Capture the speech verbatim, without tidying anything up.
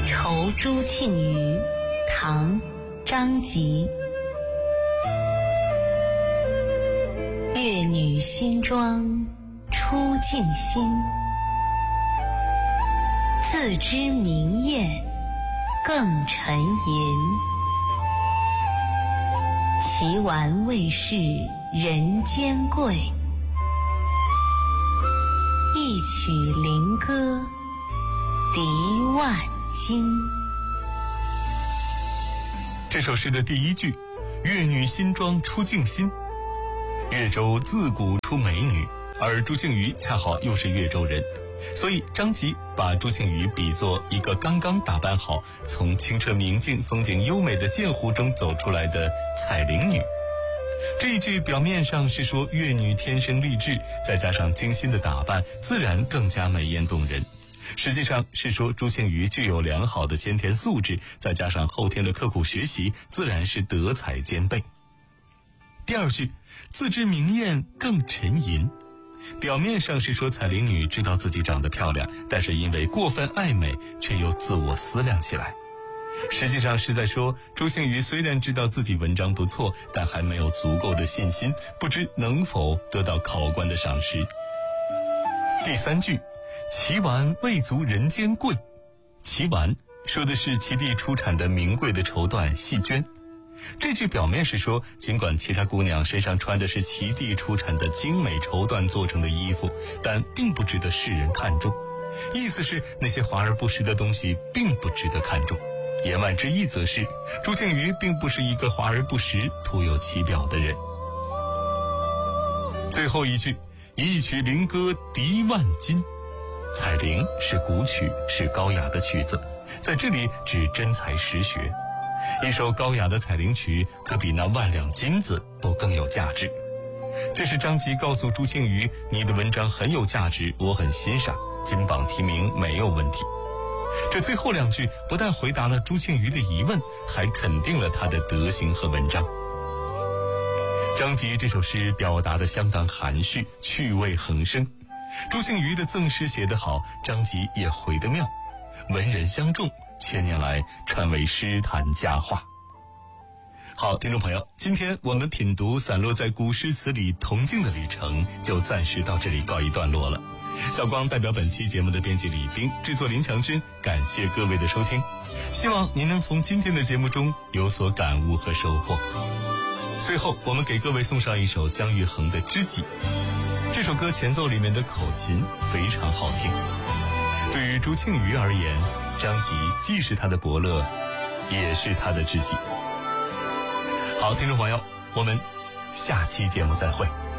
酬朱庆余，唐·张籍。越女新妆出镜新，自知明艳更沉吟。其玩未是人间贵，一曲灵歌敌万金。 这首诗的第一句，越女新妆出镜新。越州自古出美女，而朱庆余恰好又是越州人，所以张籍把朱庆余比作一个刚刚打扮好，从清澈明净、风景优美的鉴湖中走出来的彩玲女。这一句表面上是说越女天生丽质，再加上精心的打扮，自然更加美艳动人。实际上是说朱庆余具有良好的先天素质，再加上后天的刻苦学习，自然是德才兼备。第二句，自知明艳更沉吟，表面上是说彩玲女知道自己长得漂亮，但是因为过分爱美，却又自我思量起来。实际上是在说朱庆余虽然知道自己文章不错，但还没有足够的信心，不知能否得到考官的赏识。第三句，齐丸未足人间贵。齐丸说的是齐地出产的名贵的绸缎细绢。这句表面是说，尽管其他姑娘身上穿的是齐地出产的精美绸缎做成的衣服，但并不值得世人看重。意思是那些华而不实的东西并不值得看重。言外之意则是，朱庆余并不是一个华而不实、徒有其表的人。最后一句，一曲灵歌敌万金。彩玲是古曲，是高雅的曲子，在这里指真才实学。一首高雅的彩玲曲，可比那万两金子都更有价值。这是张籍告诉朱庆余，你的文章很有价值，我很欣赏，金榜题名没有问题。这最后两句不但回答了朱庆余的疑问，还肯定了他的德行和文章。张籍这首诗表达的相当含蓄，趣味横生。朱庆余的赠诗写得好，张籍也回得妙，文人相重，千年来传为诗坛佳话。好，听众朋友，今天我们品读散落在古诗词里铜镜的旅程，就暂时到这里告一段落了。小光代表本期节目的编辑李冰，制作林强军，感谢各位的收听，希望您能从今天的节目中有所感悟和收获。最后，我们给各位送上一首姜育恒的《知己》。这首歌前奏里面的口琴非常好听。对于朱庆余而言，张籍既是他的伯乐，也是他的知己。好，听众朋友，我们下期节目再会。